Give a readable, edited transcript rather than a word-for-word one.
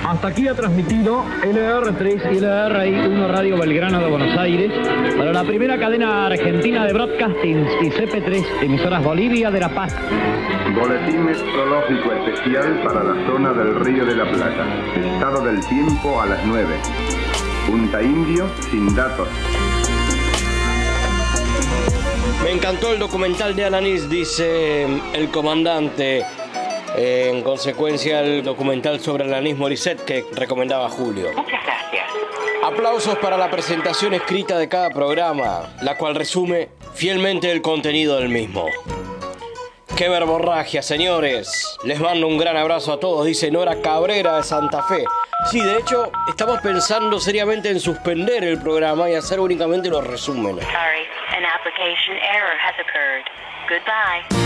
Hasta aquí ha transmitido LR3 y LRI1 Radio Belgrano de Buenos Aires para la primera cadena argentina de broadcastings y CP3, emisoras Bolivia de La Paz. Boletín meteorológico especial para la zona del Río de la Plata. Estado del tiempo a las 9. Punta Indio sin datos. Me encantó el documental de Alanis, dice el comandante. En consecuencia, el documental sobre Alanis Morissette que recomendaba Julio. Muchas gracias. Aplausos para la presentación escrita de cada programa, la cual resume fielmente el contenido del mismo. ¡Qué verborragia, señores! Les mando un gran abrazo a todos, dice Nora Cabrera de Santa Fe. Sí, de hecho, estamos pensando seriamente en suspender el programa y hacer únicamente los resúmenes. Sorry, an application error has occurred. Goodbye.